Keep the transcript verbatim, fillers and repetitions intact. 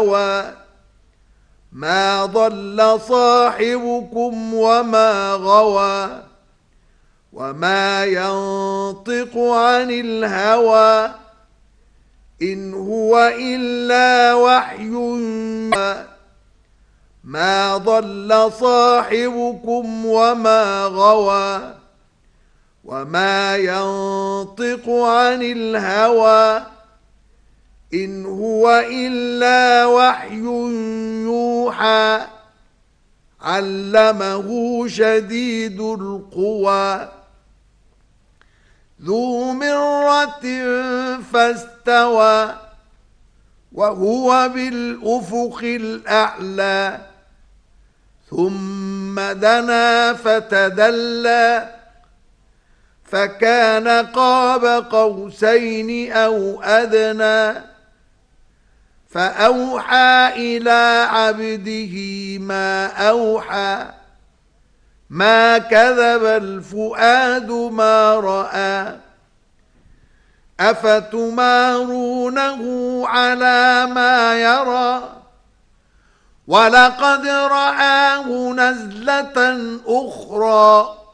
الهوى ما ضل صاحبكم وما غوى وما ينطق عن الهوى إن هو إلا وحي ما ضل صاحبكم وما غوى وما ينطق عن الهوى إن هو إلا وحي يوحى علمه شديد القوى ذو مرة فاستوى وهو بالأفق الأعلى ثم دنا فتدلى فكان قاب قوسين أو أدنى فأوحى إلى عبده ما أوحى ما كذب الفؤاد ما رأى أفتمارونه على ما يرى ولقد رآه نزلة أخرى